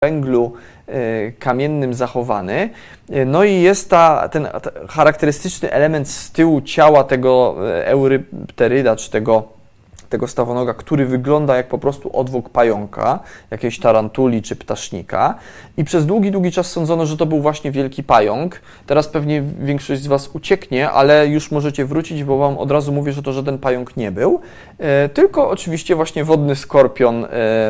węglu kamiennym zachowany. No i jest ten charakterystyczny element z tyłu ciała tego eurypteryda, czy tego stawonoga, który wygląda jak po prostu odwłok pająka, jakiejś tarantuli czy ptasznika. I przez długi, długi czas sądzono, że to był właśnie wielki pająk. Teraz pewnie większość z Was ucieknie, ale już możecie wrócić, bo Wam od razu mówię, że to żaden pająk nie był, tylko oczywiście właśnie wodny skorpion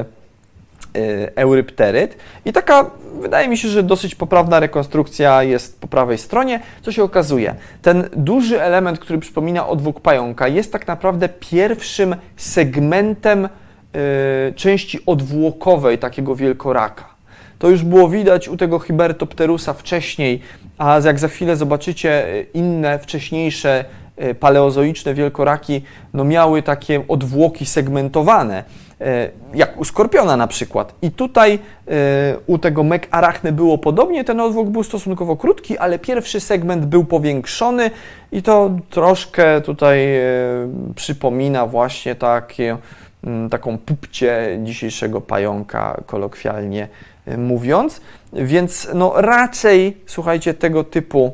eurypteryd. I taka, wydaje mi się, że dosyć poprawna rekonstrukcja jest po prawej stronie. Co się okazuje? Ten duży element, który przypomina odwłok pająka, jest tak naprawdę pierwszym segmentem części odwłokowej takiego wielkoraka. To już było widać u tego Hibbertopterusa wcześniej, a jak za chwilę zobaczycie, inne wcześniejsze paleozoiczne wielkoraki miały takie odwłoki segmentowane, jak u skorpiona na przykład. I tutaj u tego Megarachne było podobnie, ten odwłok był stosunkowo krótki, ale pierwszy segment był powiększony i to troszkę tutaj przypomina właśnie taką pupcie dzisiejszego pająka, kolokwialnie mówiąc. Więc raczej, słuchajcie, tego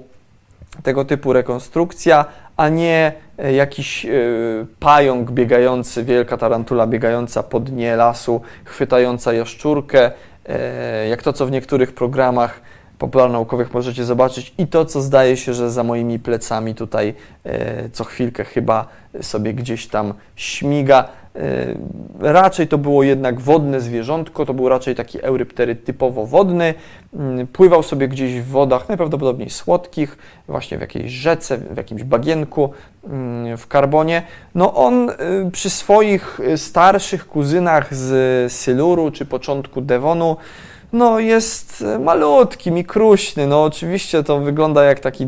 typu rekonstrukcja, a nie jakiś pająk biegający, wielka tarantula biegająca po dnie lasu, chwytająca jaszczurkę, jak to, co w niektórych programach popularnaukowych możecie zobaczyć i to, co zdaje się, że za moimi plecami tutaj co chwilkę chyba sobie gdzieś tam śmiga. Raczej to było jednak wodne zwierzątko, to był raczej taki eurypteryd typowo wodny, pływał sobie gdzieś w wodach, najprawdopodobniej słodkich, właśnie w jakiejś rzece, w jakimś bagienku, w karbonie. On przy swoich starszych kuzynach z Siluru czy początku Devonu jest malutki, mikruśny. Oczywiście to wygląda jak taki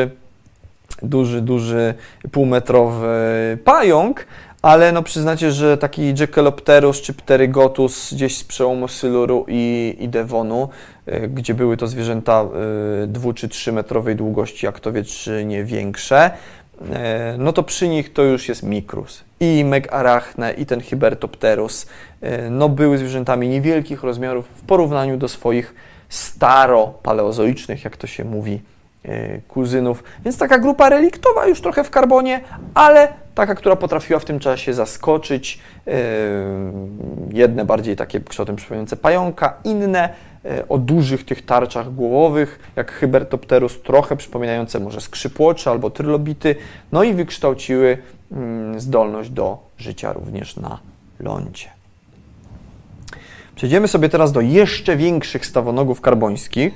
duży półmetrowy pająk, ale przyznacie, że taki Jekyllopterus czy Pterygotus gdzieś z przełomu Siluru i Devonu, gdzie były to zwierzęta 2 czy 3 metrowej długości, jak to wie, czy nie większe, to przy nich to już jest mikrus. I Megarachne, i ten Hibbertopterus były zwierzętami niewielkich rozmiarów w porównaniu do swoich staropaleozoicznych, jak to się mówi, kuzynów. Więc taka grupa reliktowa już trochę w karbonie, ale taka, która potrafiła w tym czasie zaskoczyć. Jedne bardziej takie kształtem przypominające pająka, inne o dużych tych tarczach głowowych, jak Hibbertopterus, trochę przypominające może skrzypłocze albo trylobity, i wykształciły zdolność do życia również na lądzie. Przejdziemy sobie teraz do jeszcze większych stawonogów karbońskich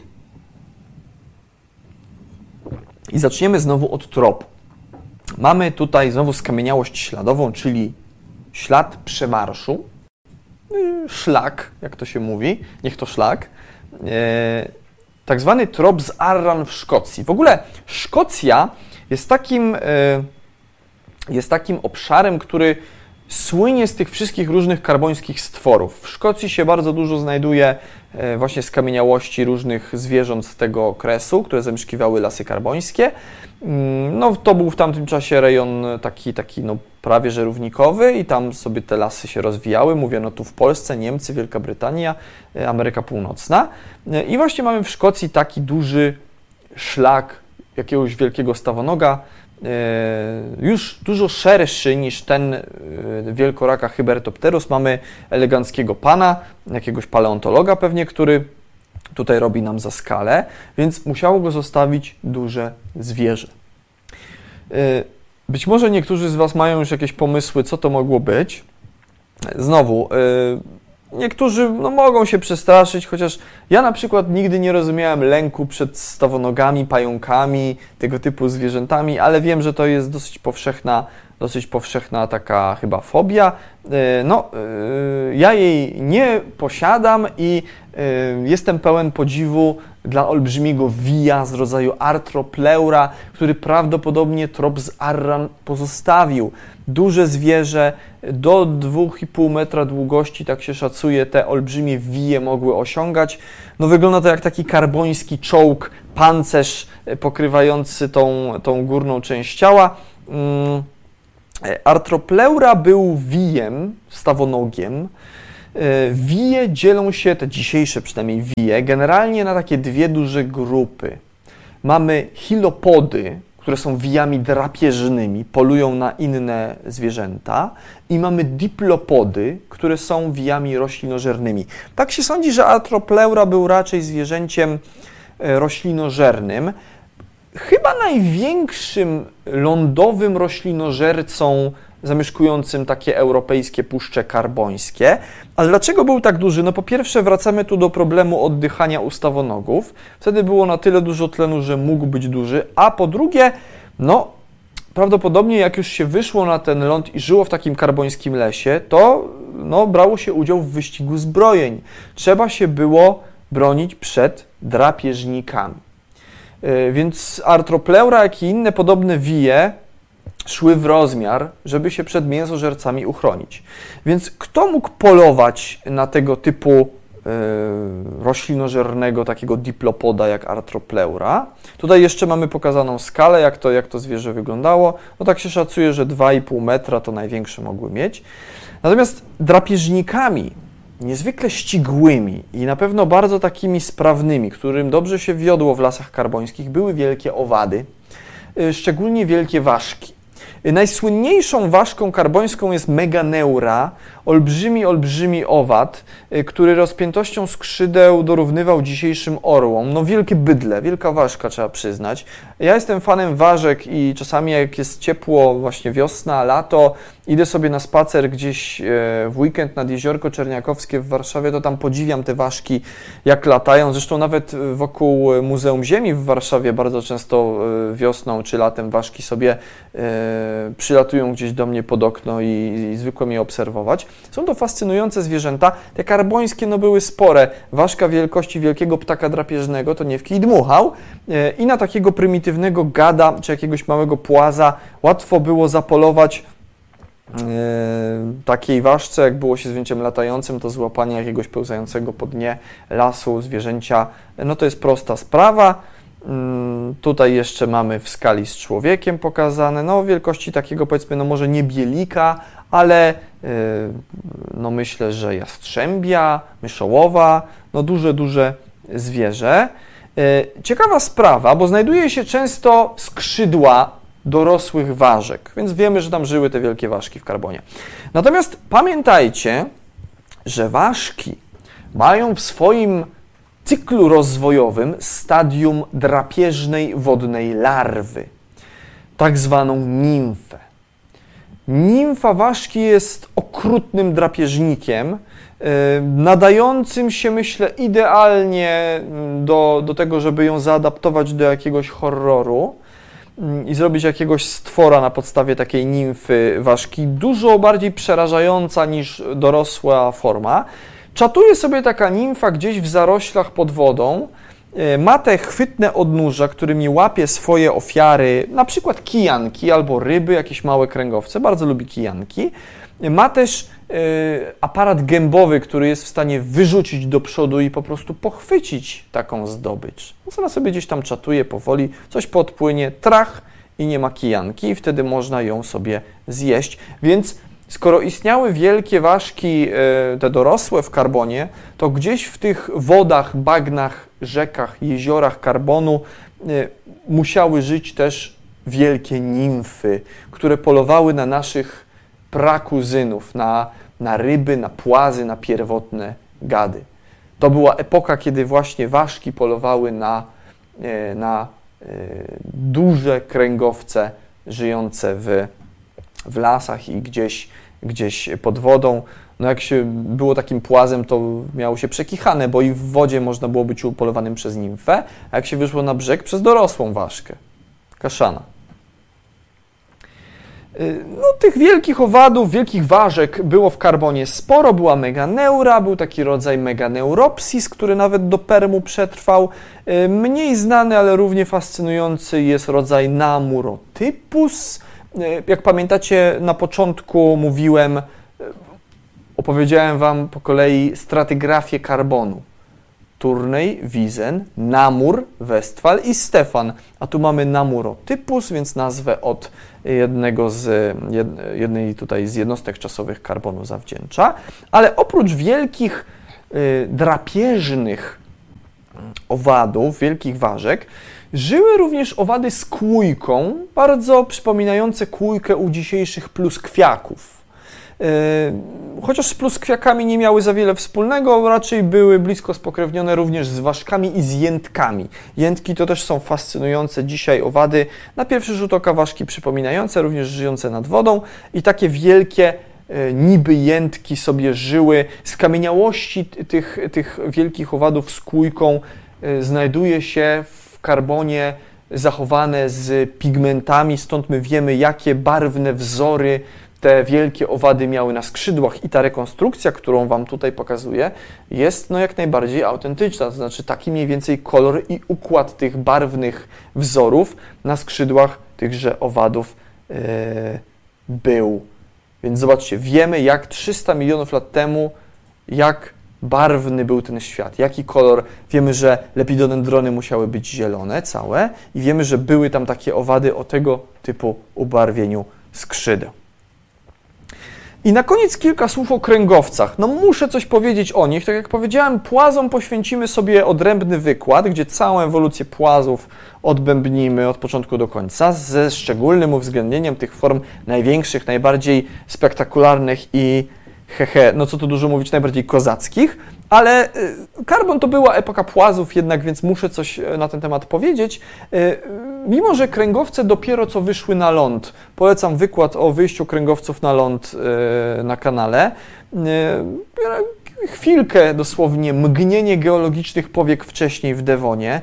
i zaczniemy znowu od tropu. Mamy tutaj znowu skamieniałość śladową, czyli ślad przemarszu, szlak, jak to się mówi, niech to szlak, tak zwany trop z Arran w Szkocji. W ogóle Szkocja jest takim obszarem, który słynie z tych wszystkich różnych karbońskich stworów. W Szkocji się bardzo dużo znajduje właśnie skamieniałości różnych zwierząt z tego okresu, które zamieszkiwały lasy karbońskie. To był w tamtym czasie rejon taki prawie że równikowy i tam sobie te lasy się rozwijały. Mówię, tu w Polsce, Niemcy, Wielka Brytania, Ameryka Północna. I właśnie mamy w Szkocji taki duży szlak jakiegoś wielkiego stawonoga, już dużo szerszy niż ten wielkoraka Hibbertopterus. Mamy eleganckiego pana, jakiegoś paleontologa pewnie, który tutaj robi nam za skalę, więc musiało go zostawić duże zwierzę. Być może niektórzy z Was mają już jakieś pomysły, co to mogło być. Znowu, niektórzy mogą się przestraszyć, chociaż ja na przykład nigdy nie rozumiałem lęku przed stawonogami, pająkami, tego typu zwierzętami, ale wiem, że to jest dosyć powszechna taka chyba fobia. Ja jej nie posiadam i jestem pełen podziwu dla olbrzymiego wija z rodzaju Arthropleura, który prawdopodobnie trop z Arran pozostawił. Duże zwierzę, do 2,5 metra długości, tak się szacuje, te olbrzymie wije mogły osiągać. Wygląda to jak taki karboński czołg, pancerz pokrywający tą górną część ciała. Arthropleura był wijem, stawonogiem, Wije dzielą się, te dzisiejsze przynajmniej wije, generalnie na takie dwie duże grupy. Mamy chilopody, które są wijami drapieżnymi, polują na inne zwierzęta, i mamy diplopody, które są wijami roślinożernymi. Tak się sądzi, że Arthropleura był raczej zwierzęciem roślinożernym. Chyba największym lądowym roślinożercą zamieszkującym takie europejskie puszcze karbońskie. Ale dlaczego był tak duży? No po pierwsze wracamy tu do problemu oddychania u stawonogów. Wtedy było na tyle dużo tlenu, że mógł być duży. A po drugie, no prawdopodobnie jak już się wyszło na ten ląd i żyło w takim karbońskim lesie, to no, brało się udział w wyścigu zbrojeń. Trzeba się było bronić przed drapieżnikami. Więc Arthropleura, jak i inne podobne wije szły w rozmiar, żeby się przed mięsożercami uchronić. Więc kto mógł polować na tego typu roślinożernego, takiego diplopoda jak Arthropleura? Tutaj jeszcze mamy pokazaną skalę, jak to zwierzę wyglądało. No tak się szacuje, że 2,5 metra to największe mogły mieć. Natomiast drapieżnikami niezwykle ścigłymi i na pewno bardzo takimi sprawnymi, którym dobrze się wiodło w lasach karbońskich, były wielkie owady, szczególnie wielkie ważki. Najsłynniejszą ważką karbońską jest Meganeura, olbrzymi owad, który rozpiętością skrzydeł dorównywał dzisiejszym orłom. No wielkie bydle, wielka ważka, trzeba przyznać. Ja jestem fanem ważek i czasami jak jest ciepło, właśnie wiosna, lato, idę sobie na spacer gdzieś w weekend nad Jeziorko Czerniakowskie w Warszawie, to tam podziwiam te ważki, jak latają. Zresztą nawet wokół Muzeum Ziemi w Warszawie bardzo często wiosną czy latem ważki sobie przylatują gdzieś do mnie pod okno i zwykłem je obserwować. Są to fascynujące zwierzęta. Te karbońskie no były spore. Ważka wielkości wielkiego ptaka drapieżnego to nie w kij dmuchał i na takiego prymitywnego gada czy jakiegoś małego płaza łatwo było zapolować. Takiej ważce, jak było się zwierzęciem latającym, to złapanie jakiegoś pełzającego po dnie lasu zwierzęcia, no to jest prosta sprawa. Tutaj jeszcze mamy w skali z człowiekiem pokazane, no wielkości takiego powiedzmy, no może nie bielika, ale no myślę, że jastrzębia, myszołowa, no duże zwierzę. Ciekawa sprawa, bo znajduje się często skrzydła dorosłych ważek, więc wiemy, że tam żyły te wielkie ważki w karbonie. Natomiast pamiętajcie, że ważki mają w swoim cyklu rozwojowym stadium drapieżnej wodnej larwy, tak zwaną nimfę. Nimfa ważki jest okrutnym drapieżnikiem, nadającym się, myślę, idealnie do tego, żeby ją zaadaptować do jakiegoś horroru i zrobić jakiegoś stwora na podstawie takiej nimfy ważki, dużo bardziej przerażająca niż dorosła forma. Czatuje sobie taka nimfa gdzieś w zaroślach pod wodą, ma te chwytne odnóża, którymi łapie swoje ofiary, na przykład kijanki albo ryby, jakieś małe kręgowce, bardzo lubi kijanki. Ma też aparat gębowy, który jest w stanie wyrzucić do przodu i po prostu pochwycić taką zdobycz. Ona sobie gdzieś tam czatuje powoli, coś podpłynie, trach i nie ma kijanki i wtedy można ją sobie zjeść. Więc skoro istniały wielkie ważki, te dorosłe w karbonie, to gdzieś w tych wodach, bagnach, rzekach, jeziorach karbonu musiały żyć też wielkie nimfy, które polowały na naszych prakuzynów, na ryby, na płazy, na pierwotne gady. To była epoka, kiedy właśnie ważki polowały na duże kręgowce żyjące w lasach i gdzieś pod wodą. No jak się było takim płazem, to miało się przekichane, bo i w wodzie można było być upolowanym przez nimfę, a jak się wyszło na brzeg, przez dorosłą ważkę. Kaszana. No, tych wielkich owadów, wielkich ważek było w karbonie sporo. Była Meganeura, był taki rodzaj Meganeuropsis, który nawet do Permu przetrwał. Mniej znany, ale równie fascynujący jest rodzaj Namurotypus. Jak pamiętacie, na początku opowiedziałem Wam po kolei stratygrafię karbonu. Turnej, Wiesen, Namur, Westfal i Stefan. A tu mamy Namurotypus, więc nazwę od jednej tutaj z jednostek czasowych karbonu zawdzięcza. Ale oprócz wielkich drapieżnych owadów, wielkich ważek, żyły również owady z kłójką, bardzo przypominające kłójkę u dzisiejszych pluskwiaków. Chociaż z pluskwiakami nie miały za wiele wspólnego, raczej były blisko spokrewnione również z ważkami i z jętkami. Jętki to też są fascynujące dzisiaj owady, na pierwszy rzut oka ważki przypominające, również żyjące nad wodą i takie wielkie niby jętki sobie żyły. Skamieniałości tych wielkich owadów z kłójką znajduje się w karbonie zachowane z pigmentami, stąd my wiemy, jakie barwne wzory te wielkie owady miały na skrzydłach i ta rekonstrukcja, którą Wam tutaj pokazuję, jest jak najbardziej autentyczna, to znaczy taki mniej więcej kolor i układ tych barwnych wzorów na skrzydłach tychże owadów był. Więc zobaczcie, wiemy jak 300 milionów lat temu, jak barwny był ten świat, jaki kolor. Wiemy, że lepidodendrony musiały być zielone całe i wiemy, że były tam takie owady o tego typu ubarwieniu skrzydeł. I na koniec kilka słów o kręgowcach. Muszę coś powiedzieć o nich. Tak jak powiedziałem, płazom poświęcimy sobie odrębny wykład, gdzie całą ewolucję płazów odbębnimy od początku do końca, ze szczególnym uwzględnieniem tych form największych, najbardziej spektakularnych i co tu dużo mówić, najbardziej kozackich. Ale karbon to była epoka płazów jednak, więc muszę coś na ten temat powiedzieć. Mimo że kręgowce dopiero co wyszły na ląd, polecam wykład o wyjściu kręgowców na ląd na kanale. Chwilkę, dosłownie mgnienie geologicznych powiek wcześniej w Devonie.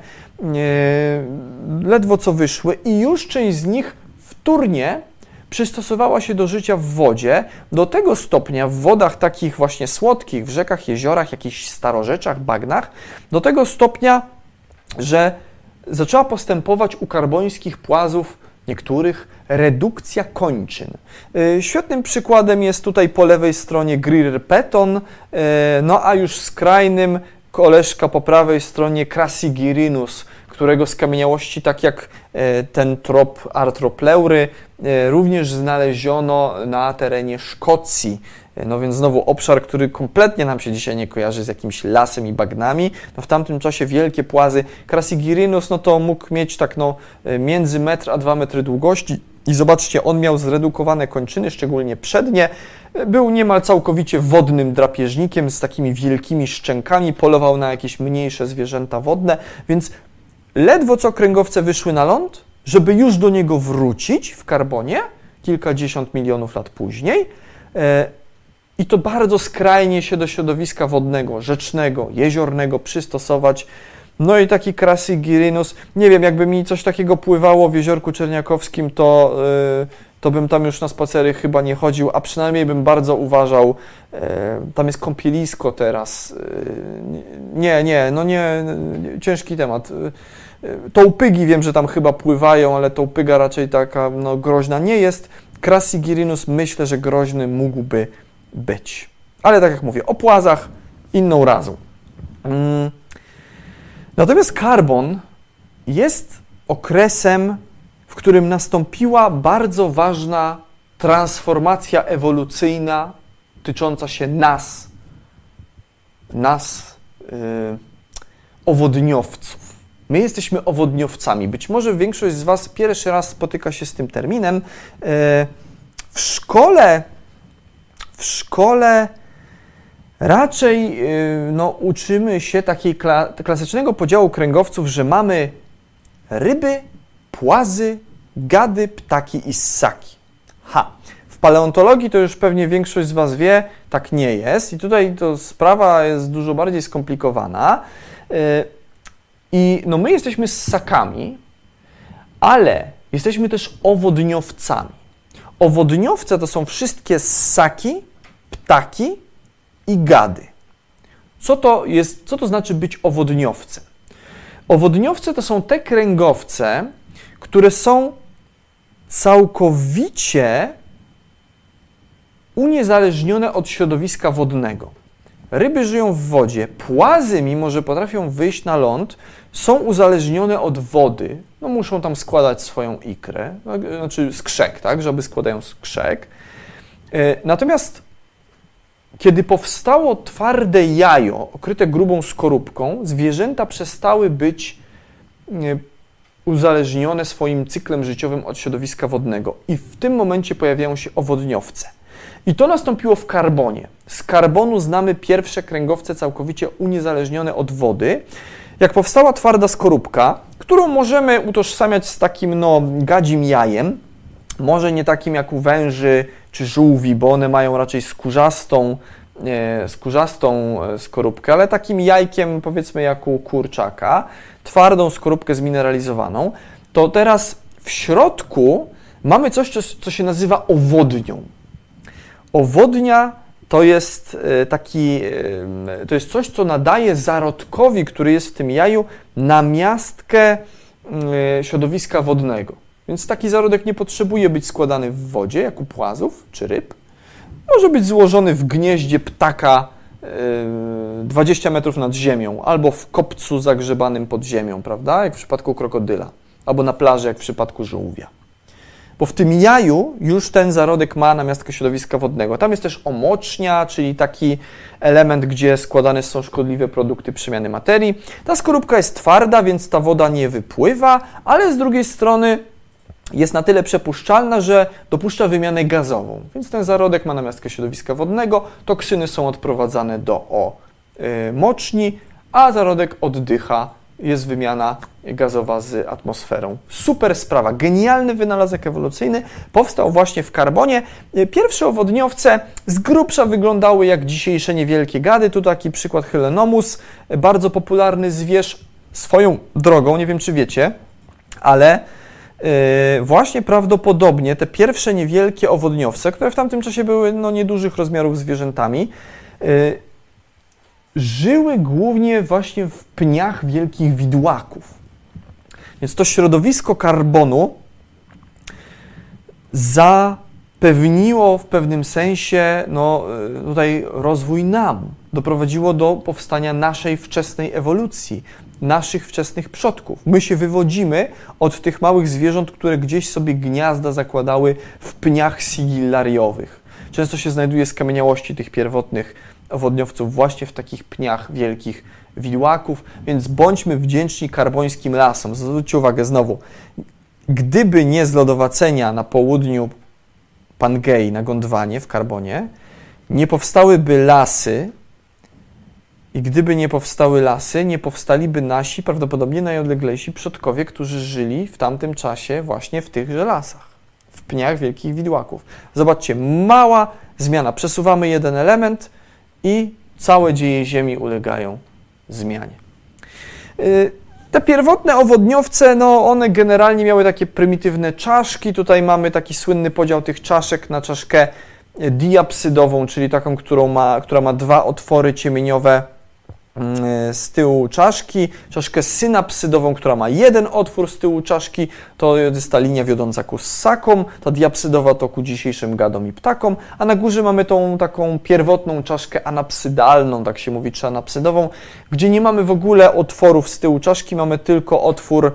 Ledwo co wyszły i już część z nich wtórnie przystosowała się do życia w wodzie, do tego stopnia w wodach takich właśnie słodkich, w rzekach, jeziorach, jakichś starorzeczach, bagnach, do tego stopnia, że zaczęła postępować u karbońskich płazów niektórych redukcja kończyn. Świetnym przykładem jest tutaj po lewej stronie Greer-Peton, a już skrajnym koleżka po prawej stronie Crassigyrinus, którego skamieniałości, tak jak ten trop Arthropleury, również znaleziono na terenie Szkocji. Więc znowu obszar, który kompletnie nam się dzisiaj nie kojarzy z jakimś lasem i bagnami. W tamtym czasie wielkie płazy. Crassigyrinus, to mógł mieć między 1 a 2 metry długości. I zobaczcie, on miał zredukowane kończyny, szczególnie przednie. Był niemal całkowicie wodnym drapieżnikiem z takimi wielkimi szczękami. Polował na jakieś mniejsze zwierzęta wodne, więc ledwo co kręgowce wyszły na ląd, żeby już do niego wrócić w karbonie, kilkadziesiąt milionów lat później. I to bardzo skrajnie się do środowiska wodnego, rzecznego, jeziornego przystosować. I taki Crassigyrinus, nie wiem, jakby mi coś takiego pływało w Jeziorku Czerniakowskim, to bym tam już na spacery chyba nie chodził, a przynajmniej bym bardzo uważał, tam jest kąpielisko teraz, ciężki temat. Tołpygi wiem, że tam chyba pływają, ale tołpyga raczej taka groźna nie jest. Crassigyrinus myślę, że groźny mógłby być. Ale tak jak mówię, o płazach inną razą. Natomiast karbon jest okresem, w którym nastąpiła bardzo ważna transformacja ewolucyjna tycząca się nas, owodniowców. My jesteśmy owodniowcami. Być może większość z Was pierwszy raz spotyka się z tym terminem. W szkole raczej uczymy się takiego klasycznego podziału kręgowców, że mamy ryby, płazy, gady, ptaki i ssaki. W paleontologii to już pewnie większość z Was wie, tak nie jest. I tutaj to sprawa jest dużo bardziej skomplikowana. I my jesteśmy ssakami, ale jesteśmy też owodniowcami. Owodniowce to są wszystkie ssaki, ptaki i gady. Co to znaczy być owodniowcem? Owodniowce to są te kręgowce, które są całkowicie uniezależnione od środowiska wodnego. ryby żyją w wodzie. Płazy, mimo że potrafią wyjść na ląd, są uzależnione od wody. No, muszą tam składać swoją ikrę, znaczy skrzek, tak? Żaby składają skrzek. Natomiast kiedy powstało twarde jajo okryte grubą skorupką, zwierzęta przestały być uzależnione swoim cyklem życiowym od środowiska wodnego i w tym momencie pojawiają się owodniowce. I to nastąpiło w karbonie. Z karbonu znamy pierwsze kręgowce całkowicie uniezależnione od wody. Jak powstała twarda skorupka, którą możemy utożsamiać z takim gadzim jajem, może nie takim jak u węży czy żółwi, bo one mają raczej skórzastą skorupkę, ale takim jajkiem, powiedzmy, jak u kurczaka, twardą skorupkę zmineralizowaną, to teraz w środku mamy coś, co się nazywa owodnią. Owodnia to jest coś, co nadaje zarodkowi, który jest w tym jaju, namiastkę środowiska wodnego. Więc taki zarodek nie potrzebuje być składany w wodzie, jak u płazów czy ryb. Może być złożony w gnieździe ptaka 20 metrów nad ziemią, albo w kopcu zagrzebanym pod ziemią, prawda? Jak w przypadku krokodyla, albo na plaży, jak w przypadku żółwia. Bo w tym jaju już ten zarodek ma namiastkę środowiska wodnego. Tam jest też omocznia, czyli taki element, gdzie składane są szkodliwe produkty przemiany materii. Ta skorupka jest twarda, więc ta woda nie wypływa, ale z drugiej strony jest na tyle przepuszczalna, że dopuszcza wymianę gazową. Więc ten zarodek ma namiastkę środowiska wodnego, toksyny są odprowadzane do moczni, a zarodek oddycha, jest wymiana gazowa z atmosferą. Super sprawa, genialny wynalazek ewolucyjny, powstał właśnie w karbonie. Pierwsze owodniowce z grubsza wyglądały jak dzisiejsze niewielkie gady. Tu taki przykład Hylonomus, bardzo popularny zwierz swoją drogą, nie wiem czy wiecie, ale właśnie prawdopodobnie te pierwsze niewielkie owodniowce, które w tamtym czasie były niedużych rozmiarów zwierzętami, żyły głównie właśnie w pniach wielkich widłaków. Więc to środowisko karbonu zapewniło w pewnym sensie tutaj rozwój nam, doprowadziło do powstania naszej wczesnej ewolucji, naszych wczesnych przodków. My się wywodzimy od tych małych zwierząt, które gdzieś sobie gniazda zakładały w pniach sigillariowych. Często się znajduje skamieniałości tych pierwotnych owodniowców właśnie w takich pniach wielkich widłaków, więc bądźmy wdzięczni karbońskim lasom. Zwróćcie uwagę znowu, gdyby nie zlodowacenia na południu Pangei, na Gondwanie w Karbonie, nie powstałyby lasy i gdyby nie powstały lasy, nie powstaliby nasi prawdopodobnie najodleglejsi przodkowie, którzy żyli w tamtym czasie właśnie w tychże lasach, w pniach wielkich widłaków. Zobaczcie, mała zmiana. Przesuwamy jeden element i całe dzieje Ziemi ulegają zmianie. Te pierwotne owodniowce, one generalnie miały takie prymitywne czaszki. Tutaj mamy taki słynny podział tych czaszek na czaszkę diapsydową, czyli taką, która ma dwa otwory ciemieniowe z tyłu czaszki, czaszkę synapsydową, która ma jeden otwór z tyłu czaszki, to jest ta linia wiodąca ku ssakom, ta diapsydowa to ku dzisiejszym gadom i ptakom, a na górze mamy tą taką pierwotną czaszkę anapsydalną, tak się mówi, czy anapsydową, gdzie nie mamy w ogóle otworów z tyłu czaszki, mamy tylko otwór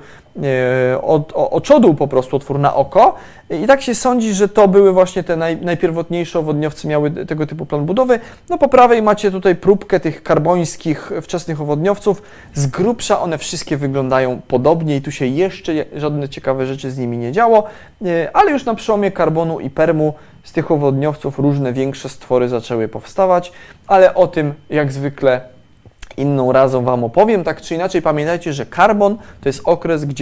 oczodół, po prostu otwór na oko. I tak się sądzi, że to były właśnie te najpierwotniejsze owodniowce, miały tego typu plan budowy. Po prawej macie tutaj próbkę tych karbońskich wczesnych owodniowców. Z grubsza one wszystkie wyglądają podobnie i tu się jeszcze żadne ciekawe rzeczy z nimi nie działo, ale już na przełomie karbonu i permu z tych owodniowców różne większe stwory zaczęły powstawać, ale o tym jak zwykle inną razą Wam opowiem. Tak czy inaczej pamiętajcie, że karbon to jest okres, gdzie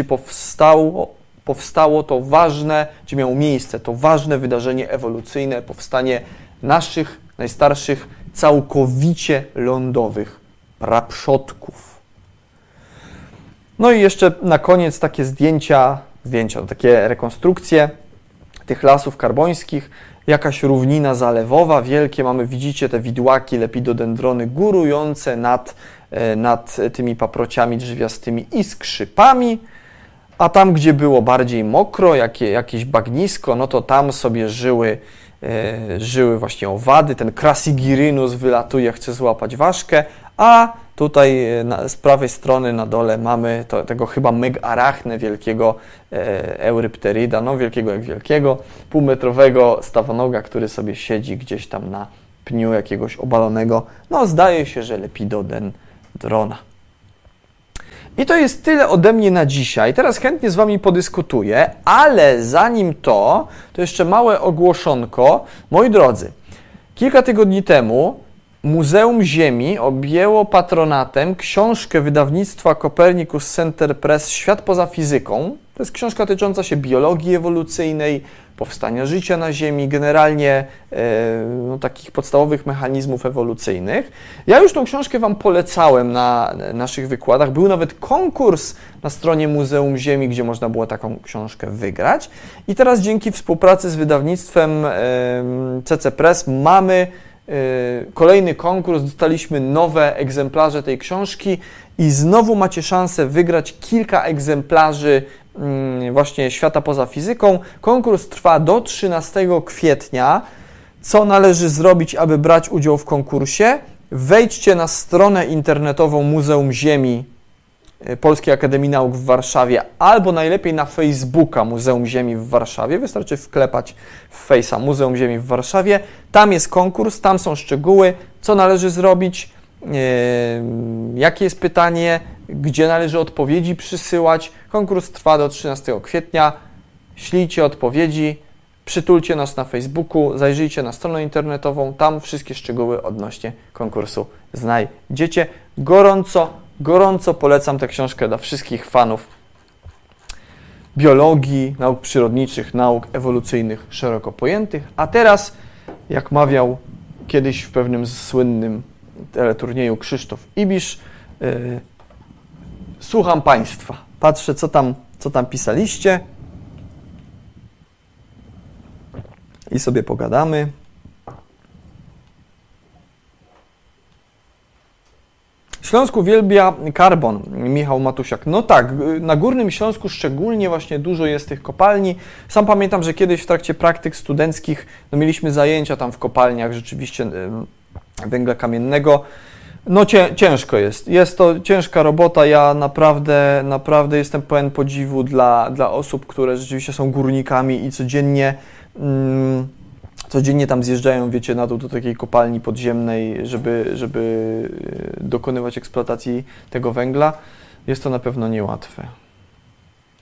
powstało to ważne, gdzie miało miejsce to ważne wydarzenie ewolucyjne, powstanie naszych najstarszych, całkowicie lądowych praprzodków. No i jeszcze na koniec takie zdjęcia, takie rekonstrukcje tych lasów karbońskich. Jakaś równina zalewowa, wielkie mamy, widzicie te widłaki, lepidodendrony górujące nad tymi paprociami drzewiastymi i skrzypami, a tam, gdzie było bardziej mokro, jakieś bagnisko, to tam sobie żyły żyły właśnie owady, ten Crassigyrinus wylatuje, chce złapać ważkę, a tutaj z prawej strony na dole mamy tego chyba megarachnę wielkiego eurypteryda, no wielkiego jak wielkiego, półmetrowego stawonoga, który sobie siedzi gdzieś tam na pniu jakiegoś obalonego, no zdaje się, że lepidodendrona. I to jest tyle ode mnie na dzisiaj. Teraz chętnie z Wami podyskutuję, ale zanim to jeszcze małe ogłoszonko. Moi drodzy, kilka tygodni temu Muzeum Ziemi objęło patronatem książkę wydawnictwa Copernicus Center Press Świat poza fizyką. To jest książka dotycząca się biologii ewolucyjnej, powstania życia na Ziemi, generalnie takich podstawowych mechanizmów ewolucyjnych. Ja już tą książkę Wam polecałem na naszych wykładach. Był nawet konkurs na stronie Muzeum Ziemi, gdzie można było taką książkę wygrać. I teraz dzięki współpracy z wydawnictwem CC Press mamy kolejny konkurs, dostaliśmy nowe egzemplarze tej książki i znowu macie szansę wygrać kilka egzemplarzy właśnie Świata poza fizyką. Konkurs trwa do 13 kwietnia. Co należy zrobić, aby brać udział w konkursie? Wejdźcie na stronę internetową Muzeum Ziemi Polskiej Akademii Nauk w Warszawie albo najlepiej na Facebooka Muzeum Ziemi w Warszawie. Wystarczy wklepać w Face'a Muzeum Ziemi w Warszawie. Tam jest konkurs, tam są szczegóły, co należy zrobić, jakie jest pytanie, gdzie należy odpowiedzi przysyłać. Konkurs trwa do 13 kwietnia. Ślijcie odpowiedzi, przytulcie nas na Facebooku, zajrzyjcie na stronę internetową, tam wszystkie szczegóły odnośnie konkursu znajdziecie. Gorąco polecam tę książkę dla wszystkich fanów biologii, nauk przyrodniczych, nauk ewolucyjnych szeroko pojętych. A teraz, jak mawiał kiedyś w pewnym słynnym teleturnieju Krzysztof Ibisz, słucham Państwa. Patrzę, co tam pisaliście i sobie pogadamy. Śląsk uwielbia karbon, Michał Matusiak. No tak, na Górnym Śląsku szczególnie właśnie dużo jest tych kopalni. Sam pamiętam, że kiedyś w trakcie praktyk studenckich mieliśmy zajęcia tam w kopalniach rzeczywiście węgla kamiennego. No ciężko jest. Jest to ciężka robota. Ja naprawdę jestem pełen podziwu dla osób, które rzeczywiście są górnikami i codziennie tam zjeżdżają, wiecie, na dół do takiej kopalni podziemnej, żeby dokonywać eksploatacji tego węgla. Jest to na pewno niełatwe.